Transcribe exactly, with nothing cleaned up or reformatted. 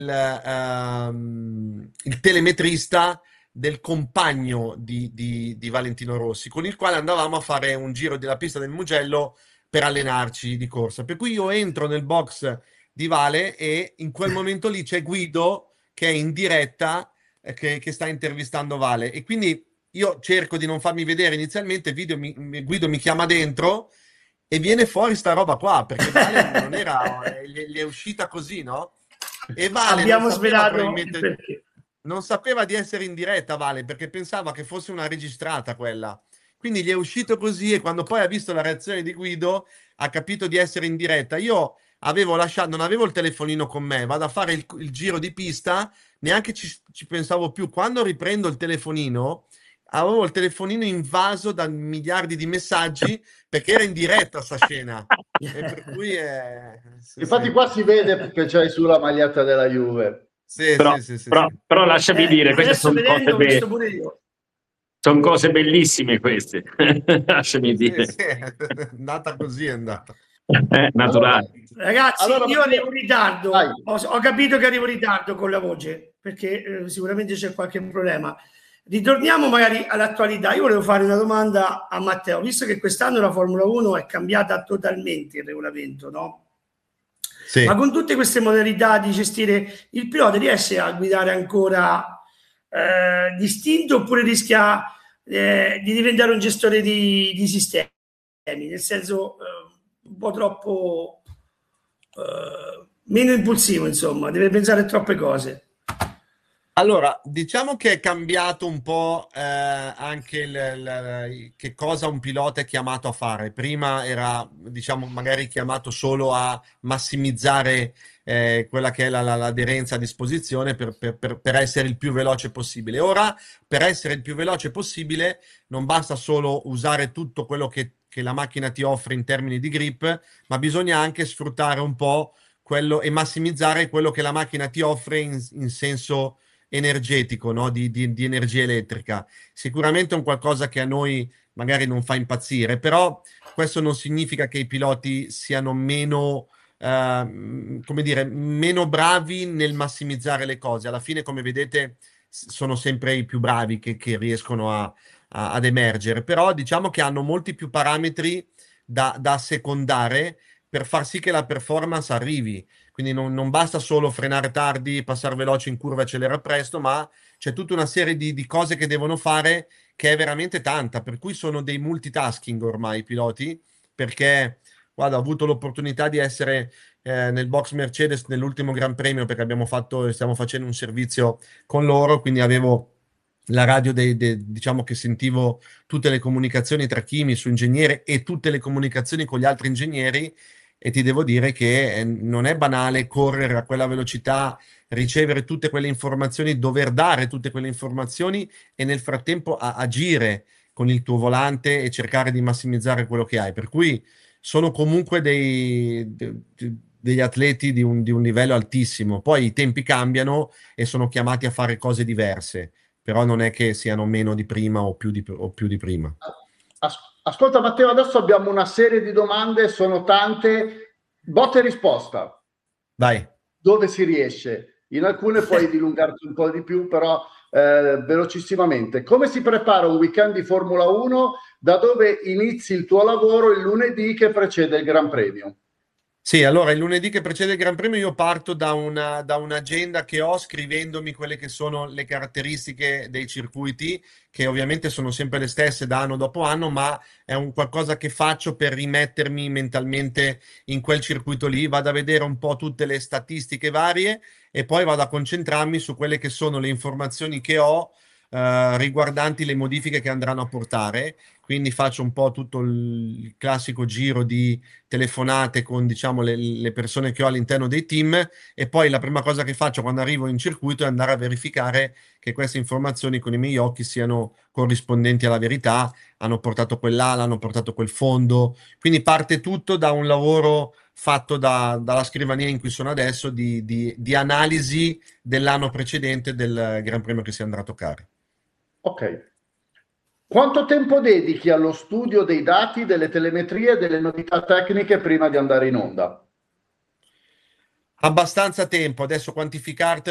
ehm, il telemetrista del compagno di, di- di Valentino Rossi, con il quale andavamo a fare un giro della pista del Mugello per allenarci di corsa. Per cui io entro nel box di Vale e in quel momento lì c'è Guido che è in diretta, eh, che, che sta intervistando Vale. E quindi io cerco di non farmi vedere inizialmente, video mi- mi- Guido mi chiama dentro e viene fuori sta roba qua, perché Vale non era, eh, gli gli è uscita così, no? E Vale non Abbiamo sapeva svelato il probabilmente, perché. non sapeva di essere in diretta, Vale, perché pensava che fosse una registrata quella. Quindi gli è uscito così e quando poi ha visto la reazione di Guido ha capito di essere in diretta. Io avevo lasciato, non avevo il telefonino con me, vado a fare il, il giro di pista, neanche ci, ci pensavo più. Quando riprendo il telefonino, avevo il telefonino invaso da miliardi di messaggi perché era in diretta sta scena. E per cui è... Sì, Infatti sì. qua si vede che c'hai sulla maglietta della Juve. Sì, Però, sì, sì, sì, però, sì. però lasciami Eh, dire, queste adesso sono cose, vedendo ho be- visto pure io. son cose bellissime queste, lasciami Sì, dire, sì, è andata così, è andata. è Allora, naturale. Ragazzi, allora io arrivo in ritardo, vai. ho, ho capito che arrivo in ritardo con la voce, perché eh, sicuramente c'è qualche problema. Ritorniamo magari all'attualità. Io volevo fare una domanda a Matteo, visto che quest'anno la Formula uno è cambiata totalmente il regolamento, no? Ma Sì. con tutte queste modalità di gestire il pilota, riesce a guidare ancora eh, distinto oppure rischia eh, di diventare un gestore di, di sistemi? Nel senso eh, un po' troppo eh, meno impulsivo, insomma, deve pensare a troppe cose. Allora, diciamo che è cambiato un po' eh, anche il, il- che cosa un pilota è chiamato a fare. Prima era, diciamo, magari chiamato solo a massimizzare eh, quella che è la- la- l'aderenza a disposizione per, per- per- per essere il più veloce possibile. Ora, per essere il più veloce possibile, non basta solo usare tutto quello che, che la macchina ti offre in termini di grip, ma bisogna anche sfruttare un po' quello e massimizzare quello che la macchina ti offre in in senso energetico, no? Di, di- di energia elettrica. Sicuramente è un qualcosa che a noi magari non fa impazzire, però questo non significa che i piloti siano meno, eh, come dire, meno bravi nel massimizzare le cose. Alla fine, come vedete, s- sono sempre i più bravi che, che riescono a- a- ad emergere, però diciamo che hanno molti più parametri da, da assecondare per far sì che la performance arrivi. Quindi non, non basta solo frenare tardi, passare veloce in curva e accelerare presto, ma c'è tutta una serie di, di cose che devono fare che è veramente tanta. Per cui sono dei multitasking ormai i piloti, perché guarda, ho avuto l'opportunità di essere eh, nel box Mercedes nell'ultimo Gran Premio perché abbiamo fatto, stiamo facendo un servizio con loro, quindi avevo la radio dei, dei- diciamo che sentivo tutte le comunicazioni tra Kimi, suo ingegnere e tutte le comunicazioni con gli altri ingegneri e ti devo dire che eh, non è banale correre a quella velocità, ricevere tutte quelle informazioni, dover dare tutte quelle informazioni e nel frattempo a- agire con il tuo volante e cercare di massimizzare quello che hai. Per cui sono comunque dei, de- de- degli atleti di un, di un livello altissimo. Poi i tempi cambiano e sono chiamati a fare cose diverse, però non è che siano meno di prima o più di, o più di prima. As- Ascolta Matteo, adesso abbiamo una serie di domande, sono tante, botta e risposta, Vai. dove si riesce? In alcune puoi dilungarti un po' di più, però eh, velocissimamente. Come si prepara un weekend di Formula uno? Da dove inizi il tuo lavoro il lunedì che precede il Gran Premio? Sì, allora il lunedì che precede il Gran Premio io parto da una, da un'agenda che ho scrivendomi quelle che sono le caratteristiche dei circuiti, che ovviamente sono sempre le stesse da anno dopo anno, ma è un qualcosa che faccio per rimettermi mentalmente in quel circuito lì, vado a vedere un po' tutte le statistiche varie e poi vado a concentrarmi su quelle che sono le informazioni che ho eh, riguardanti le modifiche che andranno a portare. Quindi faccio un po' tutto il classico giro di telefonate con diciamo le, le persone che ho all'interno dei team e poi la prima cosa che faccio quando arrivo in circuito è andare a verificare che queste informazioni con i miei occhi siano corrispondenti alla verità, hanno portato quell'ala, hanno portato quel fondo, quindi parte tutto da un lavoro fatto da- dalla scrivania in cui sono adesso di, di- di analisi dell'anno precedente del Gran Premio che si andrà a toccare. Ok. Quanto tempo dedichi allo studio dei dati, delle telemetrie e delle novità tecniche prima di andare in onda? Abbastanza tempo, adesso quantificartelo